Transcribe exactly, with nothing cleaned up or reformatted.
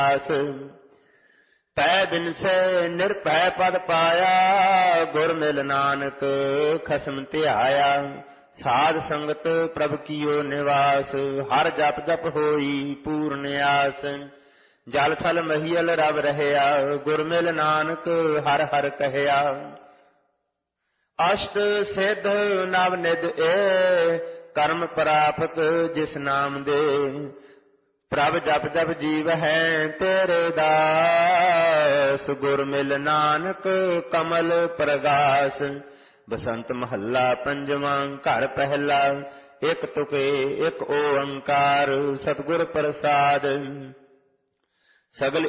ਪੈ ਬਿਨਸੈ ਨਿਰਭੈ ਪਦ ਪਾਇਆ, ਗੁਰ ਮਿਲ ਨਾਨਕ ਖਸਮ ਧਿਆਇਆ। ਸਾਧ ਸੰਗਤ ਪ੍ਰਭ ਕੀਓ ਨਿਵਾਸ, ਹਰ ਜਪ ਜਪ ਹੋਈ ਪੂਰਨ ਆਸ। ਜਲ ਥਲ ਮਹੀਲ ਰਵ ਰਹਿਆ, ਗੁਰ ਮਿਲ ਨਾਨਕ ਹਰ ਹਰ ਕਹਿਆ। ਅਸ਼ਟ ਸਿੱਧ ਨਵ ਨਿਧ ਏ, ਕਰਮ ਪ੍ਰਾਪਤ ਜਿਸ ਨਾਮ ਦੇ। ਪ੍ਰਭ ਜਪ ਜਪ ਜੀਵ ਹੈ ਤੇਰੇ ਦਾਸ, ਗੁਰ ਮਿਲ ਨਾਨਕ ਕਮਲ ਪ੍ਰਗਾਸ। ਬਸੰਤ ਮਹੱਲਾ ਪੰਜਵਾਂ ਘਰ ਪਹਿਲਾ, ਇਕ ਤੁਕੇ ਇਕ ਓੰਕਾਰ ਸਤਿਗੁਰ ਪ੍ਰਸਾਦ। ਸਗਲ